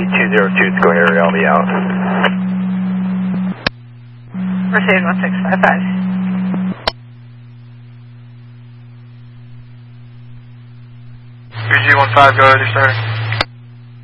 202 Square area, I'll be out. Mercedes 1655. BG15, go ahead, sir.